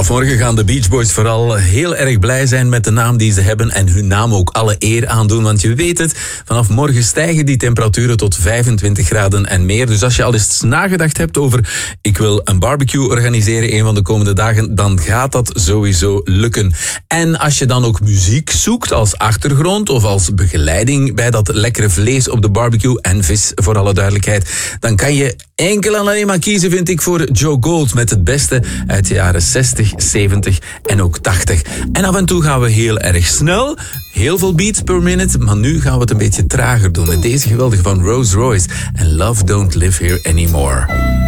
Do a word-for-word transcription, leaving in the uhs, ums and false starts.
Vanaf morgen gaan de Beach Boys vooral heel erg blij zijn met de naam die ze hebben en hun naam ook alle eer aandoen. Want je weet het, vanaf morgen stijgen die temperaturen tot vijfentwintig graden en meer. Dus als je al eens nagedacht hebt over ik wil een barbecue organiseren een van de komende dagen, dan gaat dat sowieso lukken. En als je dan ook muziek zoekt als achtergrond of als begeleiding bij dat lekkere vlees op de barbecue en vis voor alle duidelijkheid, dan kan je enkel en alleen maar kiezen, vind ik, voor Joe Gold met het beste uit de jaren zestig, zeventig en ook tachtig. En af en toe gaan we heel erg snel, heel veel beats per minute, maar nu gaan we het een beetje trager doen met deze geweldige van Rose Royce en Love Don't Live Here Anymore.